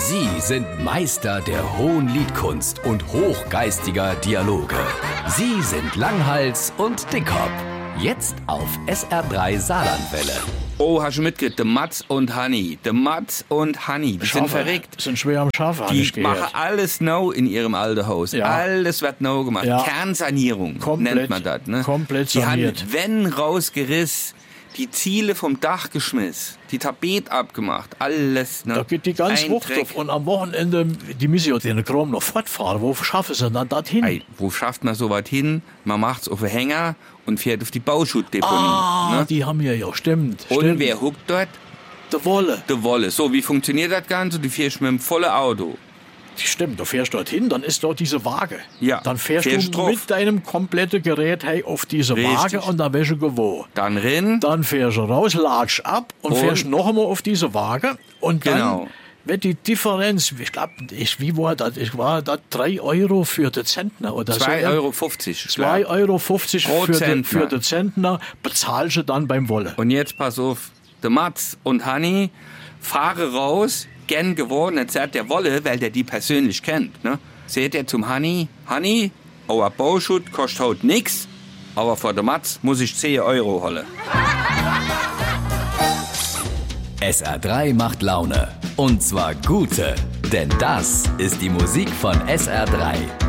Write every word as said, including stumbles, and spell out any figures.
Sie sind Meister der hohen Liedkunst und hochgeistiger Dialoge. Sie sind Langhals und Dickhop. Jetzt auf S R drei Saarlandwelle. Oh, hast du mitgekriegt? Der Mats und Hanni. Der Mats und Hanni, die sind verrückt. Sind schwer am Schafe. Die machen alles neu in ihrem alten Haus. Ja. Alles wird neu gemacht. Ja. Kernsanierung Komplett, nennt man das. Ne? komplett Die saniert. haben Wände rausgerissen, die Ziele vom Dach geschmissen, die Tapet abgemacht, alles. Ne? Da geht die ganze Ein Wucht Dreck. auf. Und am Wochenende, die müssen ja den Kram noch fortfahren. Wo schaffen sie dann dorthin? Ey, wo schafft man so weit hin? Man macht's auf den Hänger und fährt auf die Bauschuttdeponie. Ah, ne? die haben wir ja, stimmt. Und stimmt. wer huckt dort? Der Wolle. Der Wolle. So, wie funktioniert das Ganze? Du fährst mit dem vollen Auto. Stimmt, du fährst dorthin, dann ist dort diese Waage. Ja, Dann fährst, fährst du drauf. mit deinem kompletten Gerät hey, auf diese Richtig. Waage und dann wärst du gewohnt. Dann rennen. Dann fährst du raus, latsch ab und, Und? fährst noch einmal auf diese Waage. Und dann Genau. wird die Differenz, ich glaube, ich, wie war das? Ich war da drei Euro für den Zentner oder so. zwei ja? Euro fünfzig. zwei Euro fünfzig Pro für den, Zentner. für den Zentner bezahlst du dann beim Wolle. Und jetzt pass auf, der Mats und Hanni fahren raus, gern geworden, jetzt sagt der Wolle, weil der die persönlich kennt. Ne? Seht ihr zum Hanni, Hanni, euer Bauschutt kostet heute nix, aber vor der Mats muss ich zehn Euro holen. S R drei macht Laune. Und zwar gute. Denn das ist die Musik von S R drei.